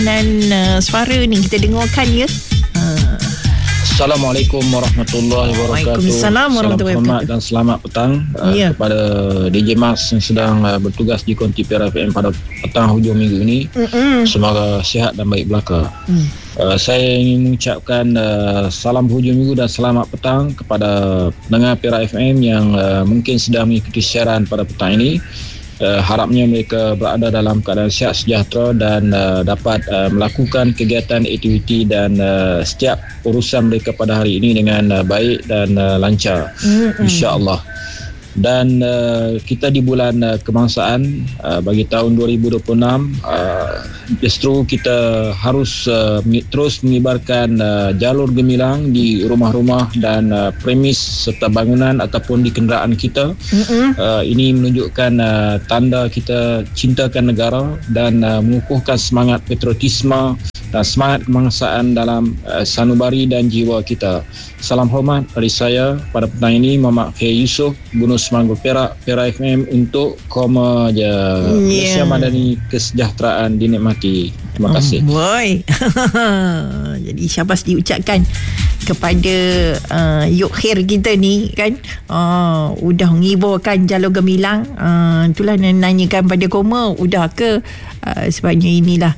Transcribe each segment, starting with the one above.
Dan suara ni kita dengarkan ya. Assalamualaikum warahmatullahi wabarakatuh. Waalaikumsalam warahmatullahi wabarakatuh. Dan selamat petang kepada DJ Mas yang sedang bertugas di Konti Perak FM pada petang hujung minggu ini. Semoga sihat dan baik belaka. Saya ingin mengucapkan salam hujung minggu dan selamat petang kepada pendengar Perak FM yang mungkin sedang mengikuti siaran pada petang ini. Harapnya mereka berada dalam keadaan sihat sejahtera dan dapat melakukan kegiatan, aktiviti dan setiap urusan mereka pada hari ini dengan baik dan lancar, insya-Allah. Dan kita di bulan kebangsaan bagi tahun 2026, justru kita harus terus mengibarkan jalur gemilang di rumah-rumah dan premis serta bangunan ataupun di kenderaan kita. Ini menunjukkan tanda kita cintakan negara dan mengukuhkan semangat patriotisme dan semangat kebangsaan dalam sanubari dan jiwa kita. Salam hormat dari saya pada petang ini, Muhammad K. Yusof, Gunung Semanggur Perak, Perak FM untuk koma je. Malaysia Madani, kesejahteraan dinikmati. Terima kasih. Boy. Jadi syabas diucapkan kepada Yok Khair kita ni kan. Udah mengibarkan jalur gemilang. Itulah nanyakan pada koma, udah ke? Sebabnya inilah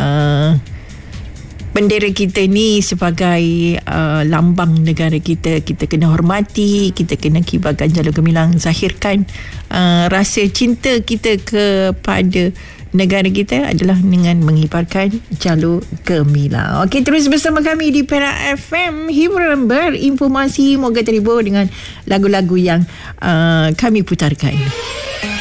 bendera kita ni sebagai lambang negara kita. Kita kena hormati, kita kena kibarkan jalur gemilang, zahirkan rasa cinta kita kepada negara kita adalah dengan mengibarkan jalur gemilang. Okey, terus bersama kami di Perak FM, hiburan berinformasi, moga terhibur dengan lagu-lagu yang kami putarkan.